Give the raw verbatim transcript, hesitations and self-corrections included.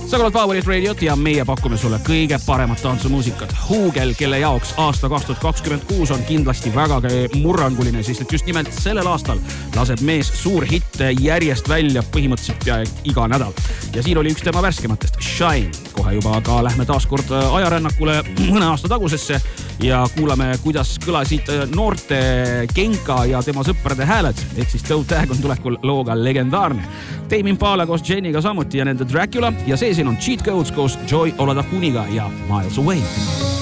Sa kuulad Favorit Radiot ja meie pakume sulle kõige paremat tantsumuusikat. Huugel, kelle jaoks aasta kaks tuhat kakskümmend kuus on kindlasti väga murranguline, sest et just nimelt sellel aastal laseb mees suur hitte järjest välja põhimõtteliselt pea iga nädal. Ja siin oli üks tema värskematest, Shine. Kohe juba aga lähme taaskord ajarännakule mõne aasta tagusesse ja kuulame, kuidas kõlasid noorte Genka ja tema sõprade hääled. Ehk siis Toe Tag on tulekul looga legendaarne. Tame Impala koos Jenniga samuti ja nende Dracula ja see siin on Cheat Codes koos Joy Oladakuniga ja Miles Away.